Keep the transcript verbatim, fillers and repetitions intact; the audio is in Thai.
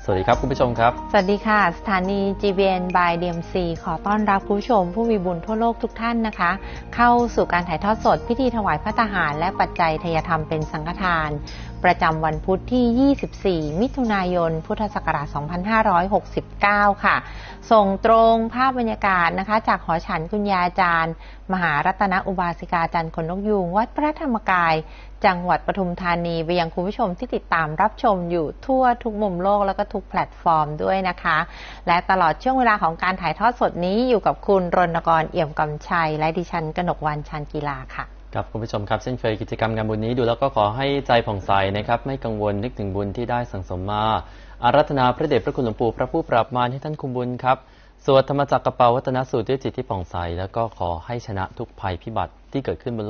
สวัสดีครับคุณผู้ชมครับสวัสดีค่ะสถานี จี บี เอ็น by ดี เอ็ม ซี ขอต้อนรับคุณผู้ชมผู้มีบุญทั่วโลกทุกท่านนะคะเข้าสู่การถ่ายทอดสดพิธีถวายพระตาหารและปัจจัยทายธรรมเป็นสังฆทานประจำวันพุธที่ ยี่สิบสี่ มิถุนายน พุทธศักราช สองพันห้าร้อยหกสิบเก้า ค่ะส่งตรงภาพบรรยากาศนะคะจากหอฉันคุณยายอาจารย์มหารัตนอุบาสิกาจันทร์ขนนกยูงวัดพระธรรมกายจังหวัดปทุมธานีไปยังคุณผู้ชมที่ติดตามรับชมอยู่ทั่วทุกมุมโลกแล้วก็ทุกแพลตฟอร์มด้วยนะคะและตลอดช่วงเวลาของการถ่ายทอดสดนี้อยู่กับคุณรณกรเอี่ยมกำชัยและดิฉันกนกวรรณชานกีฬาค่ะครับคุณผู้ชมครับเช่นเคยกิจกรรมงานบุญนี้ดูแล้วก็ขอให้ใจผ่องใสนะครับไม่กังวลนึกถึงบุญที่ได้สั่งสมมาอาราธนาพระเดชพระคุณหลวงปู่พระผู้ปราบมารให้ท่านคุมบุญครับสวดธรรมจักรกระเป๋าวัฒนสูตรด้วยจิตที่ผ่องใสแล้วก็ขอให้ชนะทุกภัยพิบัติที่เกิดขึ้นบน